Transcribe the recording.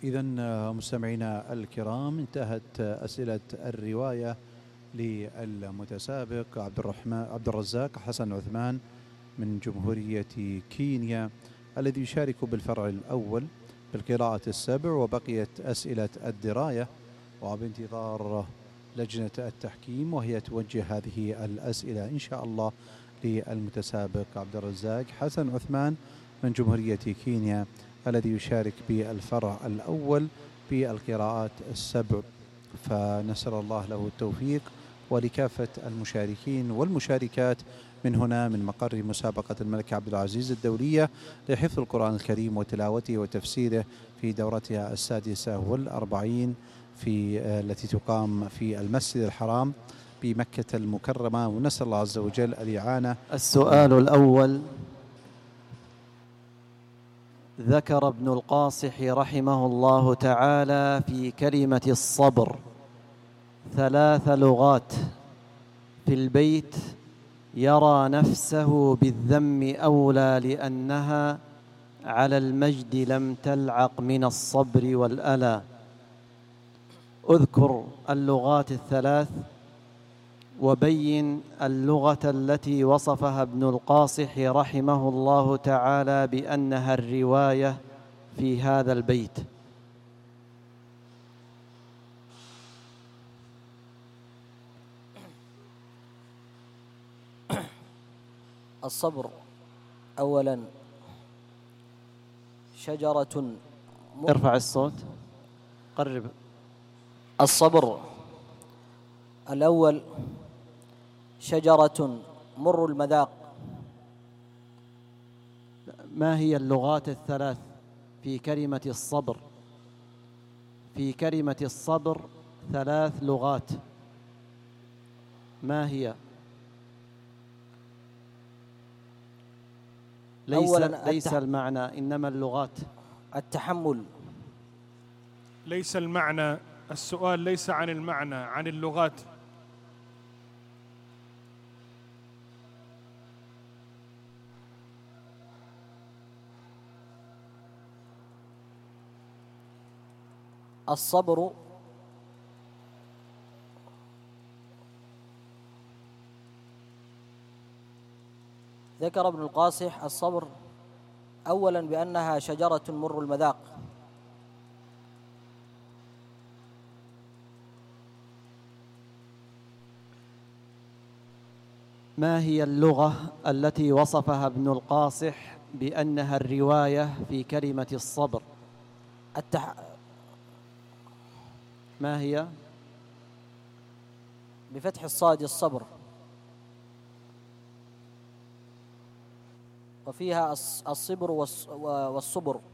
إذا مستمعينا الكرام، انتهت أسئلة الرواية للمتسابق عبد الرزاق حسن عثمان من جمهورية كينيا، الذي يشارك بالفرع الأول بالقراءة السبع، وبقيت أسئلة الدراية وبانتظار لجنة التحكيم وهي توجه هذه الأسئلة إن شاء الله للمتسابق عبد الرزاق حسن عثمان من جمهورية كينيا، الذي يشارك بالفرع الأول بالقراءات السبع. فنسأل الله له التوفيق ولكافة المشاركين والمشاركات من هنا من مقر مسابقة الملك عبد العزيز الدولية لحفظ القرآن الكريم وتلاوته وتفسيره في دورتها 46 التي تقام في المسجد الحرام بمكة المكرمة، ونسأل الله عز وجل الإعانة. السؤال الأول: ذكر ابن القاصح رحمه الله تعالى في كلمة الصبر 3 لغات في البيت يرى نفسه بالذم أولى لأنها على المجد لم تلعق من الصبر والألى. اذكر اللغات ال3 وبين اللغة التي وصفها ابن القاصح رحمه الله تعالى بأنها الرواية في هذا البيت. الصبر أولا شجرة ارفع الصوت، قرب. الصبر الأول شجرة مر المذاق. ما هي اللغات ال3 في كلمة الصبر؟ في كلمة الصبر 3 لغات، ما هي؟ ليس المعنى إنما اللغات. التحمل. ليس المعنى، السؤال ليس عن المعنى، عن اللغات. الصبر ذكر ابن القاصح الصبر أولا بأنها شجرة مر المذاق. ما هي اللغة التي وصفها ابن القاصح بأنها الرواية في كلمة الصبر؟ ما هي؟ بفتح الصاد الصبر، وفيها الصبر والصبر.